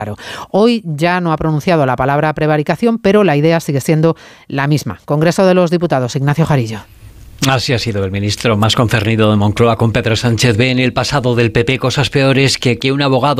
Hoy ya no ha pronunciado la palabra prevaricación, pero la idea sigue siendo la misma. Congreso de los Diputados, Ignacio Jarillo. Así ha sido el ministro más concernido de Moncloa con Pedro Sánchez. Ve en el pasado del PP cosas peores que un abogado